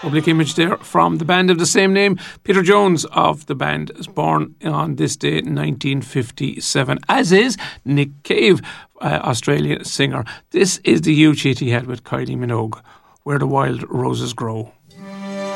Public image there from the band of the same name. Peter Jones of the band is born on this day in 1957, as is Nick Cave, Australian singer. This is the huge hit he had with Kylie Minogue, Where the Wild Roses Grow.